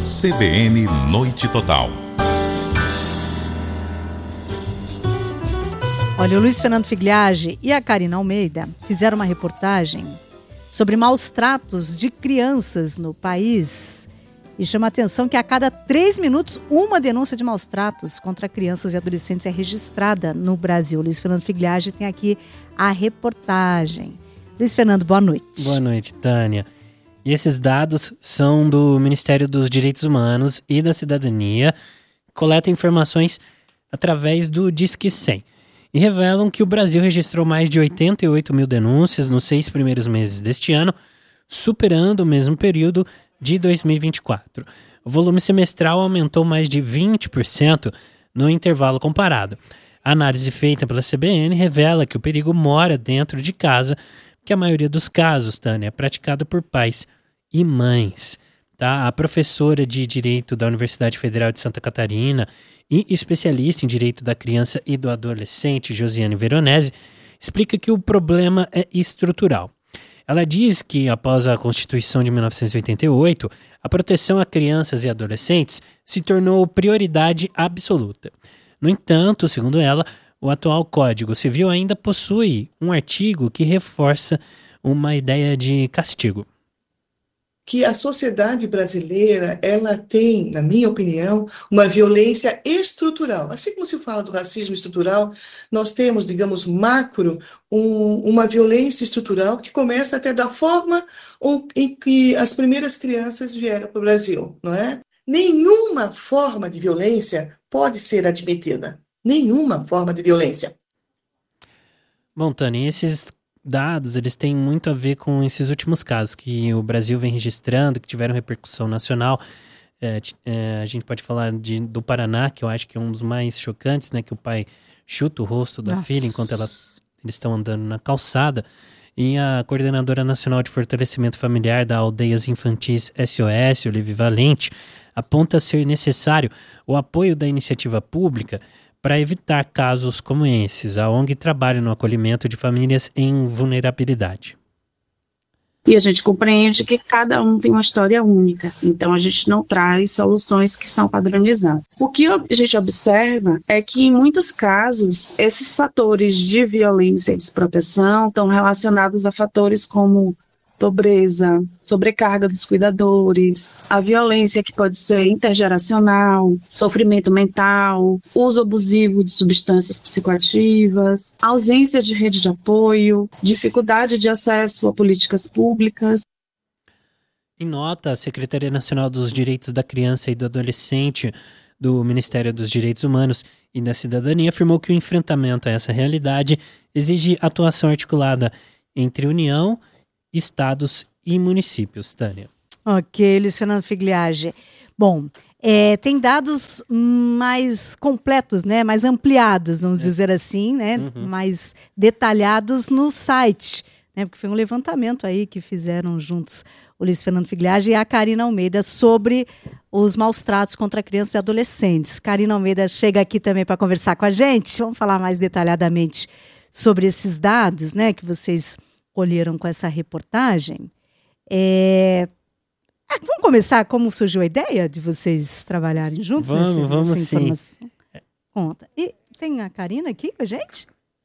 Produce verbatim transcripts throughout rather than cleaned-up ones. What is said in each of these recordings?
C B N Noite Total. Olha, o Luiz Fernando Figliage e a Karina Almeida fizeram uma reportagem sobre maus tratos de crianças no país. E chama a atenção que a cada três minutos, uma denúncia de maus tratos contra crianças e adolescentes é registrada no Brasil. Luiz Fernando Figliage tem aqui a reportagem. Luiz Fernando, boa noite. Boa noite, Tânia. E esses dados são do Ministério dos Direitos Humanos e da Cidadania, que coleta informações através do Disque cem. E revelam que o Brasil registrou mais de oitenta e oito mil denúncias nos seis primeiros meses deste ano, superando o mesmo período de dois mil e vinte e quatro. O volume semestral aumentou mais de vinte por cento no intervalo comparado. A análise feita pela C B N revela que o perigo mora dentro de casa, que a maioria dos casos, Tânia, é praticado por pais e mães. Tá? A professora de Direito da Universidade Federal de Santa Catarina e especialista em Direito da Criança e do Adolescente, Josiane Veronese, explica que o problema é estrutural. Ela diz que, após a Constituição de mil novecentos e oitenta e oito, a proteção a crianças e adolescentes se tornou prioridade absoluta. No entanto, segundo ela, o atual Código Civil ainda possui um artigo que reforça uma ideia de castigo. Que a sociedade brasileira, ela tem, na minha opinião, uma violência estrutural. Assim como se fala do racismo estrutural, nós temos, digamos, macro, um, uma violência estrutural que começa até da forma em que as primeiras crianças vieram para o Brasil, não é? Nenhuma forma de violência pode ser admitida. Nenhuma forma de violência. Bom, Tânia, esses dados, eles têm muito a ver com esses últimos casos que o Brasil vem registrando, que tiveram repercussão nacional. É, é, a gente pode falar de, do Paraná, que eu acho que é um dos mais chocantes, né? Que o pai chuta o rosto da Nossa. filha enquanto ela, eles estão andando na calçada. E a Coordenadora Nacional de Fortalecimento Familiar da Aldeias Infantis S O S, Olive Valente, aponta ser necessário o apoio da iniciativa pública para evitar casos como esses. A O N G trabalha no acolhimento de famílias em vulnerabilidade. E a gente compreende que cada um tem uma história única, então a gente não traz soluções que são padronizadas. O que a gente observa é que, em muitos casos, esses fatores de violência e desproteção estão relacionados a fatores como pobreza, sobrecarga dos cuidadores, a violência que pode ser intergeracional, sofrimento mental, uso abusivo de substâncias psicoativas, ausência de rede de apoio, dificuldade de acesso a políticas públicas. Em nota, a Secretaria Nacional dos Direitos da Criança e do Adolescente do Ministério dos Direitos Humanos e da Cidadania afirmou que o enfrentamento a essa realidade exige atuação articulada entre União, estados e municípios, Tânia. Ok, Luiz Fernando Figliage. Bom, é, tem dados mais completos, né, mais ampliados, vamos é. dizer assim, né, uhum. mais detalhados no site, né, porque foi um levantamento aí que fizeram juntos o Luiz Fernando Figliage e a Karina Almeida sobre os maus tratos contra crianças e adolescentes. Karina Almeida chega aqui também para conversar com a gente. Vamos falar mais detalhadamente sobre esses dados, né, que vocês colheram com essa reportagem. É... Ah, vamos começar como surgiu a ideia de vocês trabalharem juntos? Vamos, nesse, vamos nessa sim. Informação? Conta. E tem a Karina aqui com a gente?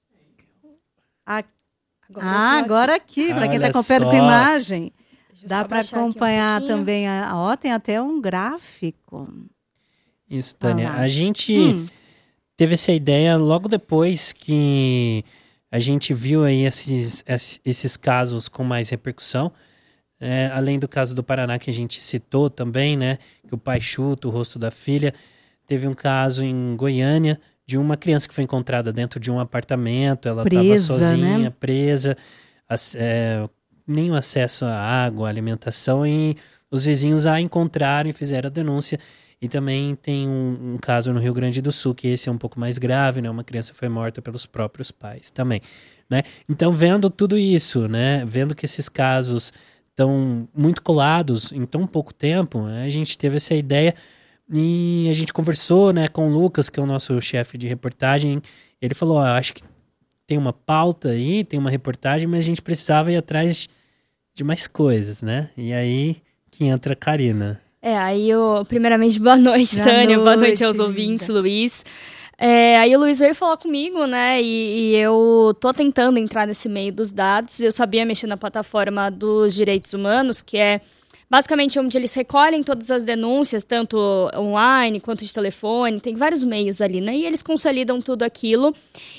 A... Agora ah, agora aqui, aqui para quem está acompanhando com imagem. Dá para acompanhar um também. A... Ó, tem até um gráfico. Isso, Tânia. Ah, a gente hum. teve essa ideia logo depois que a gente viu aí esses, esses casos com mais repercussão, é, além do caso do Paraná que a gente citou também, né, que o pai chuta o rosto da filha. Teve um caso em Goiânia de uma criança que foi encontrada dentro de um apartamento, ela estava sozinha, né? presa, é, nenhum acesso à água, à alimentação, e os vizinhos a encontraram e fizeram a denúncia. E também tem um, um caso no Rio Grande do Sul, que esse é um pouco mais grave, né? Uma criança foi morta pelos próprios pais também, né? Então, vendo tudo isso, né? Vendo que esses casos estão muito colados em tão pouco tempo, né? A gente teve essa ideia e a gente conversou, né, com o Lucas, que é o nosso chefe de reportagem. Ele falou, ó, acho que tem uma pauta aí, tem uma reportagem, mas a gente precisava ir atrás de mais coisas, né? E aí que entra a Karina. É, aí eu, primeiramente, boa noite, Boa Tânia, boa noite, noite aos linda. ouvintes, Luiz. É, aí o Luiz veio falar comigo, né, e, e eu tô tentando entrar nesse meio dos dados. Eu sabia mexer na plataforma dos direitos humanos, que é basicamente onde eles recolhem todas as denúncias, tanto online quanto de telefone, tem vários meios ali, né, e eles consolidam tudo aquilo.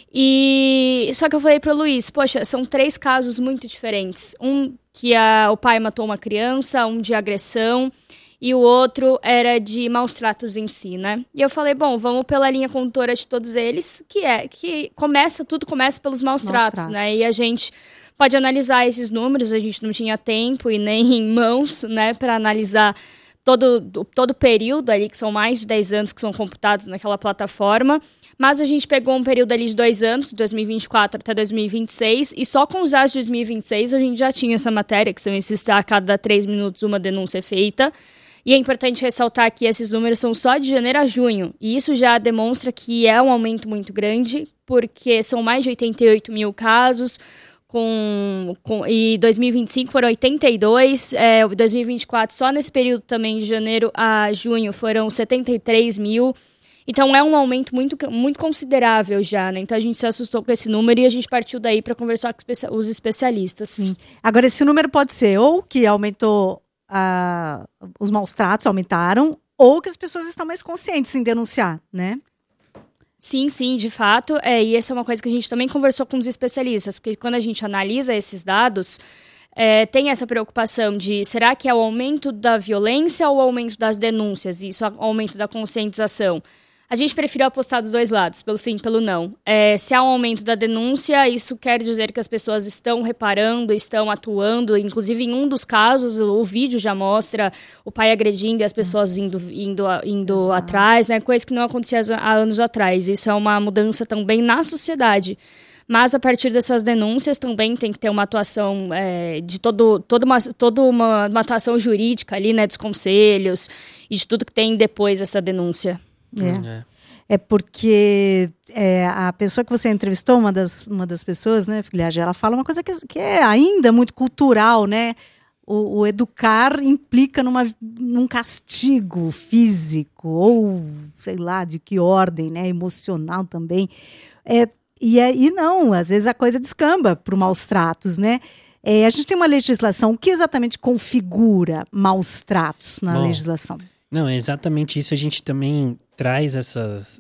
E só que eu falei pro Luiz, poxa, são três casos muito diferentes. Um que a, o pai matou uma criança, um de agressão, e o outro era de maus tratos em si, né? E eu falei, bom, vamos pela linha condutora de todos eles, que é que começa, tudo começa pelos maus, Maus tratos, tratos. né? E a gente pode analisar esses números, a gente não tinha tempo e nem em mãos, né, para analisar todo, todo o período ali, que são mais de dez anos que são computados naquela plataforma. Mas a gente pegou um período ali de dois anos, dois mil e vinte e quatro até dois mil e vinte e seis, e só com os dados de dois mil e vinte e seis a gente já tinha essa matéria, que são esses, a cada três minutos uma denúncia feita. E é importante ressaltar que esses números são só de janeiro a junho, e isso já demonstra que é um aumento muito grande, porque são mais de oitenta e oito mil casos, com, com, e dois mil e vinte e cinco foram oitenta e dois, é, dois mil e vinte e quatro só nesse período também, de janeiro a junho, foram setenta e três mil. Então é um aumento muito, muito considerável já, né? Então a gente se assustou com esse número e a gente partiu daí para conversar com os especialistas. Sim. Agora, esse número pode ser ou que aumentou, ah, os maus tratos aumentaram, ou que as pessoas estão mais conscientes em denunciar, né? Sim, sim, de fato. É, e essa é uma coisa que a gente também conversou com os especialistas, porque quando a gente analisa esses dados, é, tem essa preocupação de, será que é o aumento da violência ou o aumento das denúncias? Isso é o aumento da conscientização. A gente preferiu apostar dos dois lados, pelo sim e pelo não. É, se há um aumento da denúncia, isso quer dizer que as pessoas estão reparando, estão atuando. Inclusive, em um dos casos, o, o vídeo já mostra o pai agredindo e as pessoas indo, indo, indo atrás, né? Coisa que não acontecia há anos atrás. Isso é uma mudança também na sociedade. Mas, a partir dessas denúncias, também tem que ter uma atuação é, de todo, toda, uma, toda uma, uma atuação jurídica ali, né? Dos conselhos e de tudo que tem depois dessa denúncia. É. É. É porque é, a pessoa que você entrevistou, uma das, uma das pessoas, né, Filhagem, ela fala uma coisa que, que é ainda muito cultural, né? O, o educar implica numa, num castigo físico, ou sei lá, de que ordem, né? Emocional também. É, e, é, e não, às vezes a coisa descamba para os maus tratos, né? É, a gente tem uma legislação, o que exatamente configura maus tratos na Bom, legislação? Não, é exatamente isso. A gente também traz essas,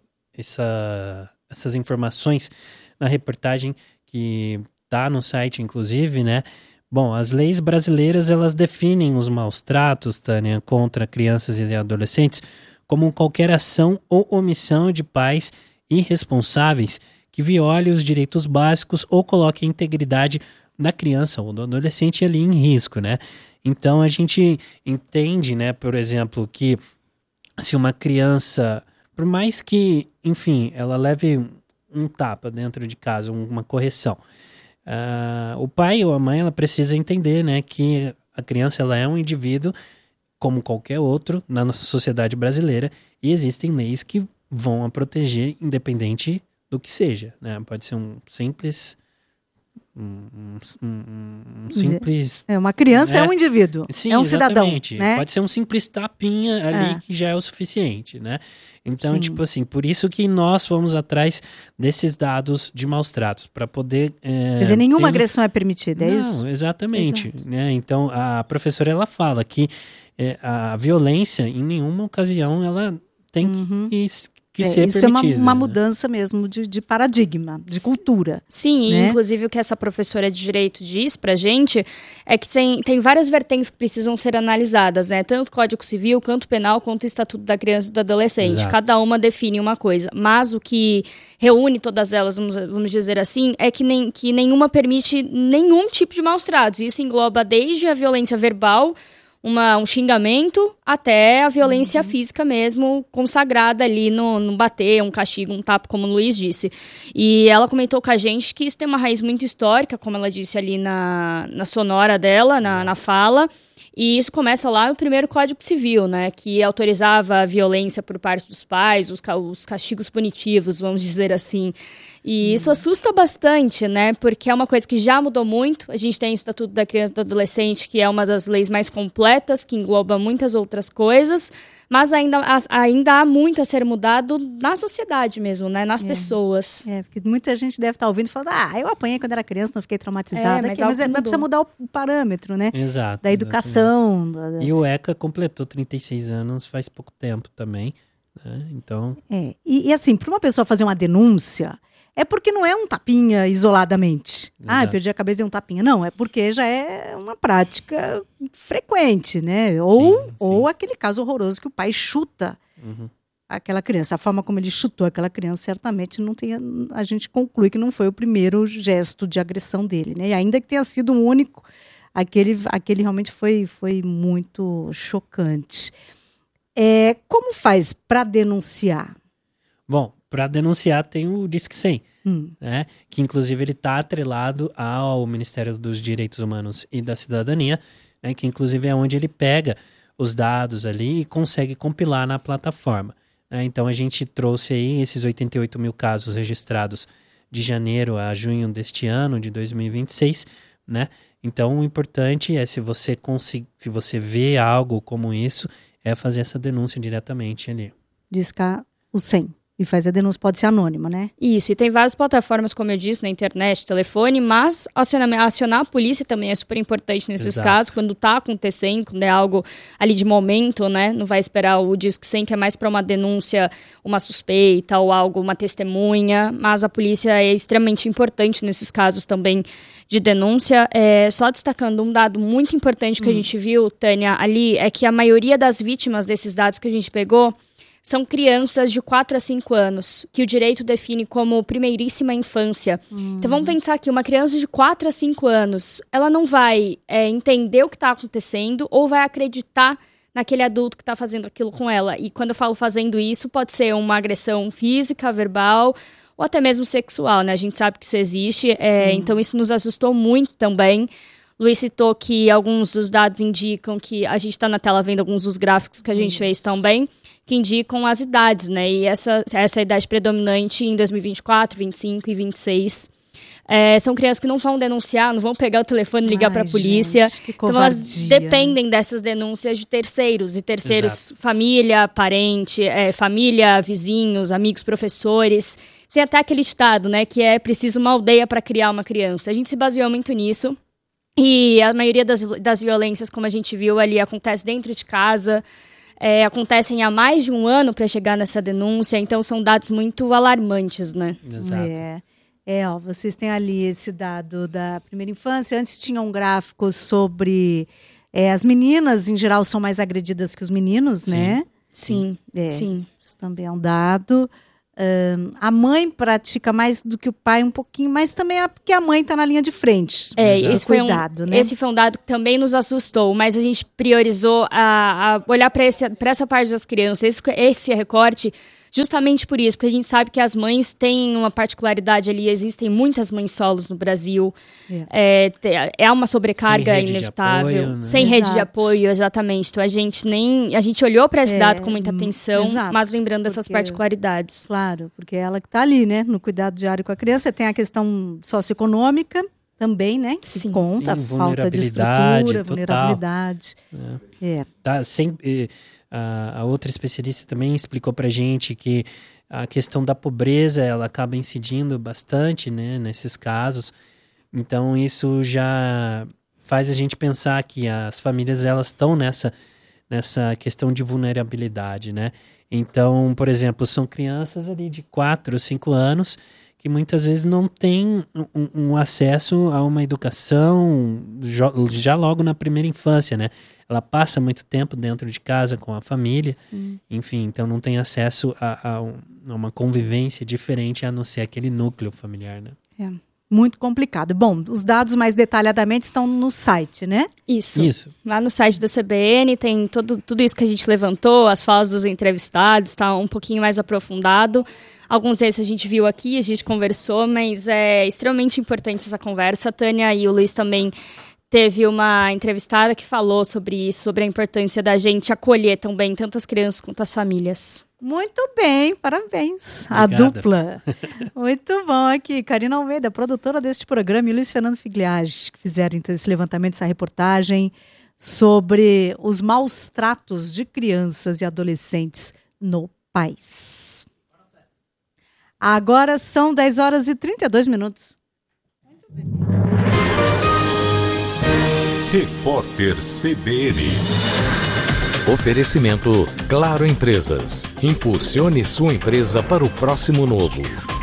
essa, essas informações na reportagem que está no site, inclusive, né? Bom, as leis brasileiras, elas definem os maus tratos, Tânia, contra crianças e adolescentes como qualquer ação ou omissão de pais irresponsáveis que viole os direitos básicos ou coloque a integridade da criança ou do adolescente ali em risco, né? Então, a gente entende, né, por exemplo, que se uma criança, por mais que, enfim, ela leve um tapa dentro de casa, uma correção, uh, o pai ou a mãe, ela precisa entender, né, que a criança, ela é um indivíduo como qualquer outro na nossa sociedade brasileira e existem leis que vão a proteger independente do que seja, né? Pode ser um simples... Um, um, um simples... É, uma criança é, é um indivíduo, sim, é um cidadão, né? Pode ser um simples tapinha ali é. que já é o suficiente, né? Então, Sim. tipo assim, por isso que nós fomos atrás desses dados de maus tratos, para poder... É, Quer dizer, nenhuma ter... agressão é permitida, é Não, isso? Exatamente. Exato. Né? Então, a professora, ela fala que é, a violência, em nenhuma ocasião, ela tem Uhum. que... que é, ser isso permitida, é uma, uma né? mudança mesmo de, de paradigma, de cultura. Sim, né? e inclusive o que essa professora de direito diz pra gente é que tem, tem várias vertentes que precisam ser analisadas, né? Tanto o Código Civil, quanto o Penal, quanto o Estatuto da Criança e do Adolescente. Exato. Cada uma define uma coisa. Mas o que reúne todas elas, vamos, vamos dizer assim, é que, nem, que nenhuma permite nenhum tipo de maus tratos. Isso engloba desde a violência verbal, Uma, um xingamento, até a violência uhum. física mesmo, consagrada ali no, no bater, um castigo, um tapa, como o Luiz disse. E ela comentou com a gente que isso tem uma raiz muito histórica, como ela disse ali na, na sonora dela, na, na fala, E isso começa lá no primeiro Código Civil, né, que autorizava a violência por parte dos pais, os, ca- os castigos punitivos, vamos dizer assim. E isso assusta bastante, né, porque é uma coisa que já mudou muito. A gente tem o Estatuto da Criança e do Adolescente, que é uma das leis mais completas, que engloba muitas outras coisas, mas ainda, ainda há muito a ser mudado na sociedade mesmo, né, nas É. pessoas. É, porque muita gente deve estar ouvindo e falando, ah, eu apanhei quando era criança, não fiquei traumatizada. É, mas aqui. algo Mas, é, mas mudou. precisa mudar o parâmetro, né? Exato. Da educação. da- da- E o ECA completou trinta e seis anos faz pouco tempo também, né? Então, É. E, e assim, para uma pessoa fazer uma denúncia, é porque não é um tapinha isoladamente. Ah, eu Exato. perdi a cabeça e um tapinha. Não, é porque já é uma prática frequente, né? Ou, Sim, sim. ou aquele caso horroroso que o pai chuta uhum. aquela criança. A forma como ele chutou aquela criança, certamente não tem, a gente conclui que não foi o primeiro gesto de agressão dele, né? E ainda que tenha sido o único, aquele, aquele realmente foi, foi muito chocante. É, como faz para denunciar? Bom, para denunciar tem o Disque cem, Hum. né? Que inclusive ele está atrelado ao Ministério dos Direitos Humanos e da Cidadania, né? Que inclusive é onde ele pega os dados ali e consegue compilar na plataforma. Né? Então a gente trouxe aí esses oitenta e oito mil casos registrados de janeiro a junho deste ano, de dois mil e vinte e seis, né? Então o importante é, se você conseguir, se você vê algo como isso, é fazer essa denúncia diretamente ali. Discar o cem. E faz a denúncia, pode ser anônima, né? Isso, e tem várias plataformas, como eu disse, na internet, telefone, mas acionar, acionar a polícia também é super importante nesses Exato. casos, quando tá acontecendo, quando é algo ali de momento, né? Não vai esperar o Disque cem, que é mais para uma denúncia, uma suspeita ou algo, uma testemunha, mas a polícia é extremamente importante nesses casos também de denúncia. É, só destacando um dado muito importante que Hum. a gente viu, Tânia, ali, é que a maioria das vítimas desses dados que a gente pegou são crianças de quatro a cinco anos, que o direito define como primeiríssima infância. Então vamos pensar aqui, uma criança de quatro a cinco anos, ela não vai é, entender o que está acontecendo ou vai acreditar naquele adulto que está fazendo aquilo com ela. E quando eu falo fazendo isso, pode ser uma agressão física, verbal ou até mesmo sexual, né? A gente sabe que isso existe, é, então isso nos assustou muito também. Luiz citou que alguns dos dados indicam que a gente está na tela vendo alguns dos gráficos que a gente Isso. fez também, que indicam as idades, né? E essa, essa é a idade predominante em dois mil e vinte e quatro, vinte e cinco e vinte e seis. É, são crianças que não vão denunciar, não vão pegar o telefone e ligar para a Ai, polícia. gente, que Então elas covardia, dependem dessas denúncias de terceiros. E terceiros, Exato. família, parente, é, família, vizinhos, amigos, professores. Tem até aquele ditado, né? Que é preciso uma aldeia para criar uma criança. A gente se baseou muito nisso. E a maioria das, das violências, como a gente viu ali, acontece dentro de casa, é, acontecem há mais de um ano para chegar nessa denúncia, então são dados muito alarmantes, né? Exato. É, é, ó, vocês têm ali esse dado da primeira infância. Antes tinha um gráfico sobre é, as meninas, em geral, são mais agredidas que os meninos, Sim. né? Sim, É, sim. isso também é um dado. Ahn, a mãe pratica mais do que o pai um pouquinho, mas também é porque a mãe está na linha de frente. É, Exato. esse foi, um, Cuidado, né? esse foi um dado que também nos assustou, mas a gente priorizou a, a olhar para essa parte das crianças, esse, esse recorte, justamente por isso, porque a gente sabe que as mães têm uma particularidade ali, existem muitas mães solos no Brasil, é, te- é uma sobrecarga Sem rede de inevitável, apoio, né? sem rede de Exato. apoio, exatamente. Então a gente nem, a gente olhou para esse É, dado com muita hum, atenção, exato, mas lembrando dessas porque- particularidades. Claro, porque é ela que está ali, né? No cuidado diário com a criança. Tem a questão socioeconômica também, né? Que Sim. conta, Sim, a falta de vulnerabilidade estrutura, total. vulnerabilidade. É. Tá, sem, eh, a, a outra especialista também explicou pra gente que a questão da pobreza, ela acaba incidindo bastante, né, nesses casos. Então isso já faz a gente pensar que as famílias, elas estão nessa, nessa questão de vulnerabilidade, né? Então, por exemplo, são crianças ali de quatro, cinco anos que muitas vezes não têm um, um acesso a uma educação jo- já logo na primeira infância, né? Ela passa muito tempo dentro de casa com a família, enfim, então não tem acesso a, a um- a uma convivência diferente a não ser aquele núcleo familiar, né? É. Muito complicado. Bom, os dados mais detalhadamente estão no site, né? Isso. Isso. Lá no site da C B N tem todo, tudo isso que a gente levantou, as falas dos entrevistados, está um pouquinho mais aprofundado. Alguns desses a gente viu aqui, a gente conversou, mas é extremamente importante essa conversa. A Tânia e o Luiz também teve uma entrevistada que falou sobre isso, sobre a importância da gente acolher também tantas crianças quanto as famílias. Muito bem, parabéns. Obrigado. A dupla. Muito bom aqui. Karina Almeida, produtora deste programa, e Luiz Fernando Figliage, que fizeram então esse levantamento, essa reportagem sobre os maus tratos de crianças e adolescentes no país. Agora são dez horas e trinta e dois minutos. Repórter C B N. Oferecimento Claro Empresas. Impulsione sua empresa para o próximo novo.